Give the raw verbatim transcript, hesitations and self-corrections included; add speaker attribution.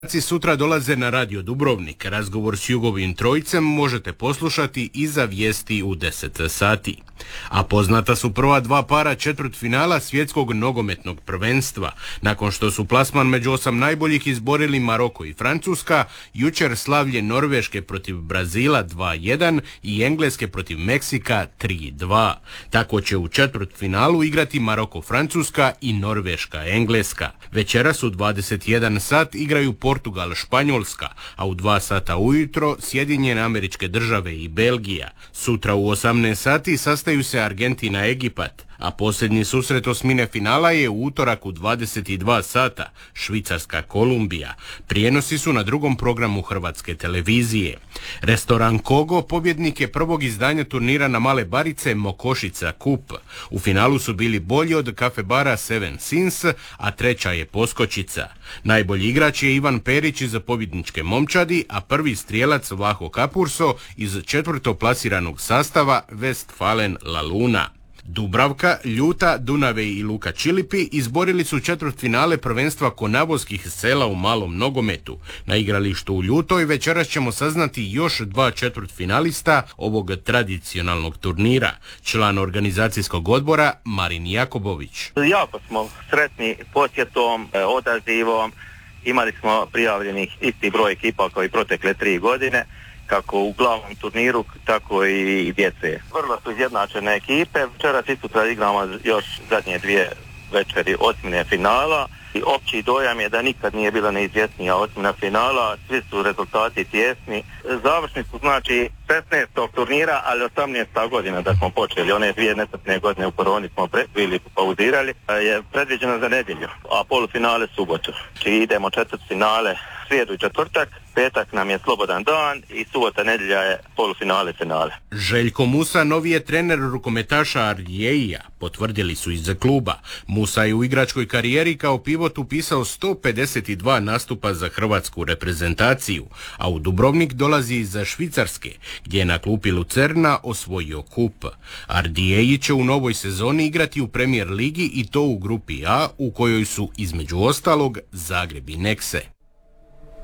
Speaker 1: Sutra dolaze na Radio Dubrovnik. Razgovor s Jugovim trojicem možete poslušati iza vijesti u deset sati. A poznata su prva dva para četvrtfinala svjetskog nogometnog prvenstva. Nakon što su plasman među osam najboljih izborili Maroko i Francuska, jučer slavlje Norveške protiv Brazila dva jedan i Engleske protiv Meksika tri dva. Tako će u četvrtfinalu igrati Maroko-Francuska i Norveška-Engleska. Večeras u dvadeset jedan sat igraju Portugal-Španjolska, a u dva sata ujutro Sjedinjene Američke Države i Belgija. Sutra u osamnaest sati sastaju se Argentina-Egipat, a posljednji susret osmine finala je u utorak u dvadeset dva sata, Švicarska-Kolumbija. Prijenosi su na drugom programu Hrvatske televizije. Restoran Kogo pobjednik je prvog izdanja turnira na male barice Mokošica Kup. U finalu su bili bolji od kafe bara Seven Sins, a treća je Poskočica. Najbolji igrač je Ivan Perić iz pobjedničke momčadi, a prvi strijelac Vlaho Kapurso iz četvrtoplasiranog sastava Westfalen La Luna. Dubravka, Ljuta, Dunavej i Luka Čilipi izborili su četvrtfinale prvenstva konavoskih sela u malom nogometu. Na igralištu u Ljutoj večeras ćemo saznati još dva četvrtfinalista ovog tradicionalnog turnira. Član organizacijskog odbora Marin Jakobović.
Speaker 2: Jako smo sretni posjetom, odazivom. Imali smo prijavljenih isti broj ekipa kao i protekle tri godine. Kako u glavnom turniru, tako i djece. Vrlo su izjednačene ekipe. Večeras i sutra igramo još zadnje dvije večeri osmine finala. I opći dojam je da nikad nije bila neizvjesnija osmina finala. Svi su rezultati tjesni. Završni su znači šesnaestog turnira, ali osamnaesta godina da smo počeli. One dvije nesretne godine u koroni smo pre, bili pauzirali. Je predviđeno za nedjelju, a polufinale subotu. Znači idemo četvrtfinale srijedu i četvrtak. Petak nam je slobodan dan i subota, nedjelja je polufinale, finale.
Speaker 1: Željko Musa novi je trener rukometaša Ardijeija, potvrdili su iz kluba. Musa je u igračkoj karijeri kao pivot upisao sto pedeset dva nastupa za hrvatsku reprezentaciju, a u Dubrovnik dolazi iz Švicarske, gdje je na klupi Lucerna osvojio kup. Ardijeji će u novoj sezoni igrati u Premier ligi i to u grupi A, u kojoj su između ostalog Zagreb i Nekse.